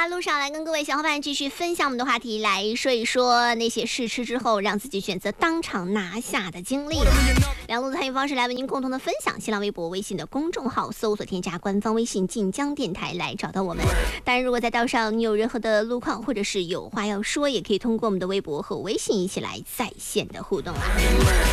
啦，路上来跟各位小伙伴继续分享我们的话题，来说一说那些试吃之后让自己选择当场拿下的经历。两路参与方式来为您共同的分享，新浪微博、微信的公众号搜索添加官方微信晋江电台来找到我们。当然，如果在道上你有任何的路况或者是有话要说，也可以通过我们的微博和微信一起来在线的互动啊。